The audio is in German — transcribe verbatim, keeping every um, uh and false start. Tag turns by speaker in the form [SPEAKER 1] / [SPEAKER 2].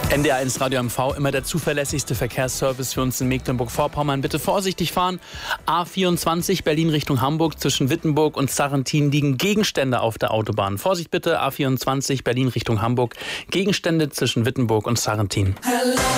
[SPEAKER 1] N D R eins Radio M V, immer der zuverlässigste Verkehrsservice für uns in Mecklenburg-Vorpommern. Bitte vorsichtig fahren. A vierundzwanzig Berlin Richtung Hamburg. Zwischen Wittenburg und Sarrentin liegen Gegenstände auf der Autobahn. Vorsicht bitte, A vierundzwanzig Berlin Richtung Hamburg. Gegenstände zwischen Wittenburg und Sarrentin. Hello.